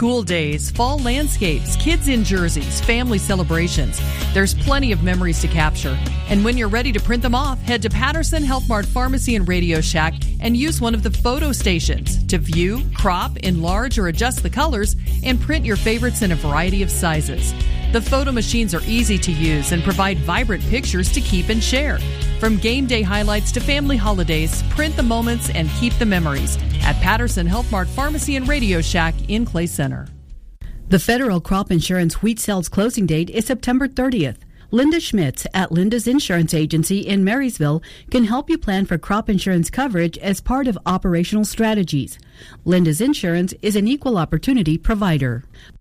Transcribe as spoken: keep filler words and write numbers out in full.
School days, fall landscapes, kids in jerseys, family celebrations. There's plenty of memories to capture. And when you're ready to print them off, head to Patterson Health Mart Pharmacy and Radio Shack and use one of the photo stations to view, crop, enlarge, or adjust the colors and print your favorites in a variety of sizes. The photo machines are easy to use and provide vibrant pictures to keep and share. From game day highlights to family holidays, print the moments and keep the memories at Patterson Health Mart Pharmacy and Radio Shack in Clay Center. The Federal Crop Insurance Wheat Sales closing date is September thirtieth. Linda Schmitz at Linda's Insurance Agency in Marysville can help you plan for crop insurance coverage as part of operational strategies. Linda's Insurance is an equal opportunity provider.